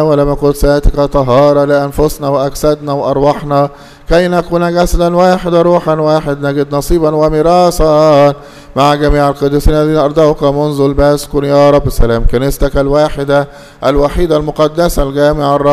ولم قدساتك طهارة لأنفسنا وأجسادنا وأرواحنا، كي نكون جسدا واحد وروحا واحد، نجد نصيبا وميراثا مع جميع القديسين الذين أرضوك منذ الباس. كن يا رب سلام كنيستك الواحدة الوحيدة المقدسة الجامعة